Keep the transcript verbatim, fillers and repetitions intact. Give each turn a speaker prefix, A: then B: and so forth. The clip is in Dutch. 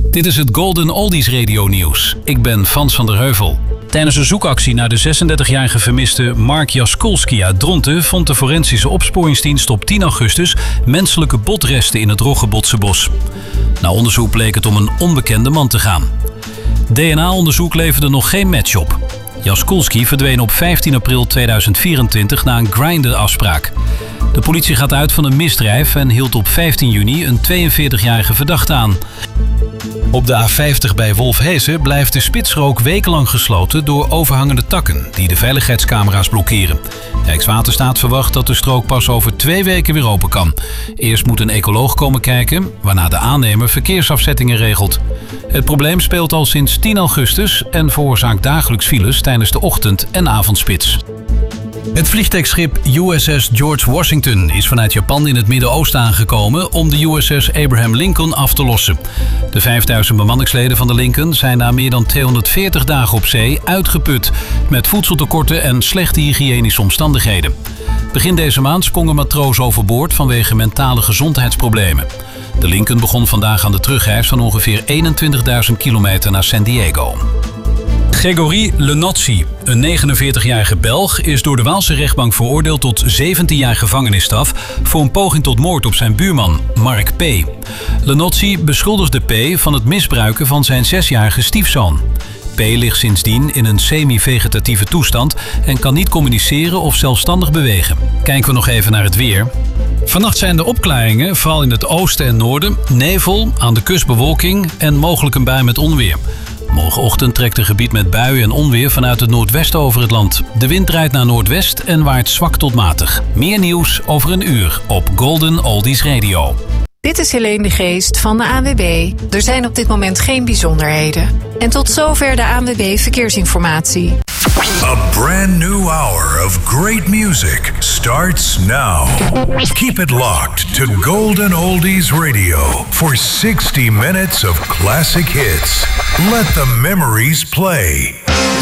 A: Dit is het Golden Oldies Radio Nieuws. Ik ben Frans van der Heuvel. Tijdens een zoekactie naar de zesendertigjarige vermiste Mark Jaskulski uit Dronten vond de forensische opsporingsdienst op tien augustus menselijke botresten in het Roggebotse bos. Na onderzoek bleek het om een onbekende man te gaan. D N A-onderzoek leverde nog geen match op. Jaskulski verdween op vijftien april tweeduizend vierentwintig na een Grindr-afspraak. De politie gaat uit van een misdrijf en hield op vijftien juni een tweeënveertigjarige verdachte aan. Op de A vijftig bij Wolfheze blijft de spitsrook wekenlang gesloten door overhangende takken die de veiligheidscamera's blokkeren. Rijkswaterstaat verwacht dat de strook pas over twee weken weer open kan. Eerst moet een ecoloog komen kijken, waarna de aannemer verkeersafzettingen regelt. Het probleem speelt al sinds tien augustus en veroorzaakt dagelijks files tijdens de ochtend- en avondspits. Het vliegtuigschip U S S George Washington is vanuit Japan in het Midden-Oosten aangekomen om de U S S Abraham Lincoln af te lossen. De vijfduizend bemanningsleden van de Lincoln zijn na meer dan tweehonderdveertig dagen op zee uitgeput met voedseltekorten en slechte hygiënische omstandigheden. Begin deze maand sprong een matroos overboord vanwege mentale gezondheidsproblemen. De Lincoln begon vandaag aan de terugreis van ongeveer eenentwintigduizend kilometer naar San Diego. Gregory Lenotsi, een negenenveertigjarige Belg, is door de Waalse rechtbank veroordeeld tot zeventien jaar gevangenisstraf voor een poging tot moord op zijn buurman, Mark P. Lenotsi beschuldigde P. van het misbruiken van zijn zesjarige stiefzoon. P. ligt sindsdien in een semi-vegetatieve toestand en kan niet communiceren of zelfstandig bewegen. Kijken we nog even naar het weer. Vannacht zijn er opklaringen, vooral in het oosten en noorden, nevel, aan de kust bewolking en mogelijk een bui met onweer. Morgenochtend trekt een gebied met buien en onweer vanuit het noordwesten over het land. De wind draait naar noordwest en waait zwak tot matig. Meer nieuws over een uur op Golden Oldies Radio.
B: Dit is Helene de Geest van de A N W B. Er zijn op dit moment geen bijzonderheden. En tot zover de A N W B Verkeersinformatie.
C: A brand new hour of great music starts now. Keep it locked to Golden Oldies Radio for sixty minutes of classic hits. Let the memories play.